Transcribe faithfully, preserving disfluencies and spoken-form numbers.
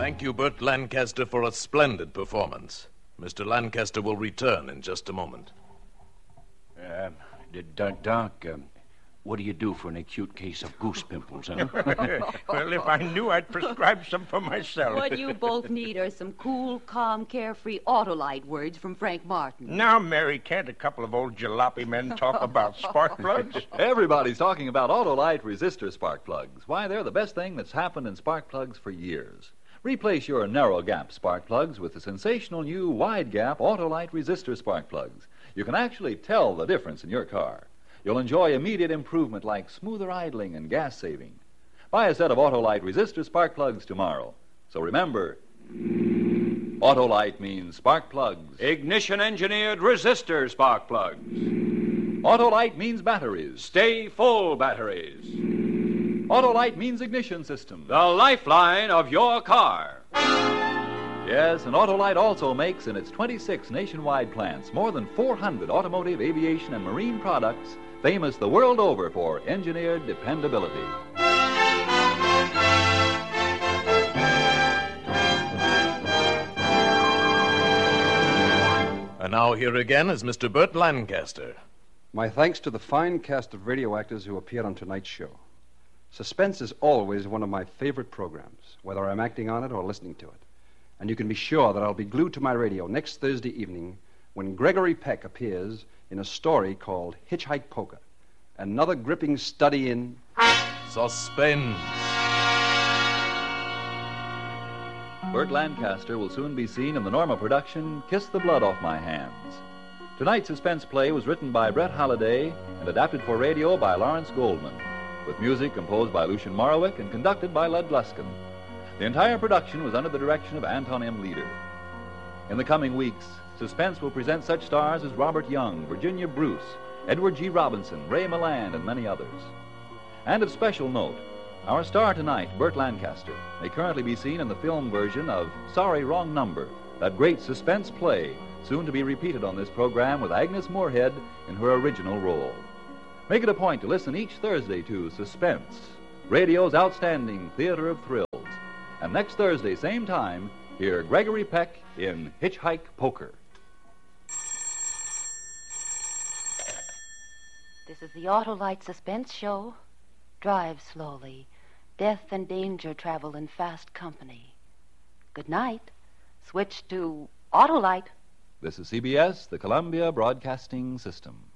Thank you, Burt Lancaster, for a splendid performance. Mister Lancaster will return in just a moment. Uh, Doc, Doc um, what do you do for an acute case of goose pimples, huh? Well, if I knew, I'd prescribe some for myself. What you both need are some cool, calm, carefree Autolite words from Frank Martin. Now, Mary, can't a couple of old jalopy men talk about spark plugs? Everybody's talking about Autolite resistor spark plugs. Why, they're the best thing that's happened in spark plugs for years. Replace your narrow gap spark plugs with the sensational new wide gap Autolite resistor spark plugs. You can actually tell the difference in your car. You'll enjoy immediate improvement like smoother idling and gas saving. Buy a set of Autolite resistor spark plugs tomorrow. So remember, Autolite means spark plugs. Ignition-engineered resistor spark plugs. Autolite means batteries. Stay full batteries. Autolite means ignition system. The lifeline of your car. Yes, and Autolite also makes in its twenty-six nationwide plants more than four hundred automotive, aviation, and marine products famous the world over for engineered dependability. And now here again is Mister Burt Lancaster. My thanks to the fine cast of radio actors who appeared on tonight's show. Suspense is always one of my favorite programs, whether I'm acting on it or listening to it. And you can be sure that I'll be glued to my radio next Thursday evening when Gregory Peck appears in a story called Hitchhike Poker, another gripping study in Suspense. Burt Lancaster will soon be seen in the Norma production Kiss the Blood Off My Hands. Tonight's suspense play was written by Brett Halliday and adapted for radio by Lawrence Goldman, with music composed by Lucien Morawick and conducted by Lud Gluskin. The entire production was under the direction of Anton M. Leader. In the coming weeks, Suspense will present such stars as Robert Young, Virginia Bruce, Edward G. Robinson, Ray Milland, and many others. And of special note, our star tonight, Burt Lancaster, may currently be seen in the film version of Sorry, Wrong Number, that great suspense play, soon to be repeated on this program with Agnes Moorehead in her original role. Make it a point to listen each Thursday to Suspense, radio's outstanding theater of thrills. And next Thursday, same time, hear Gregory Peck in Hitchhike Poker. This is the Autolite Suspense Show. Drive slowly. Death and danger travel in fast company. Good night. Switch to Autolite. This is C B S, the Columbia Broadcasting System.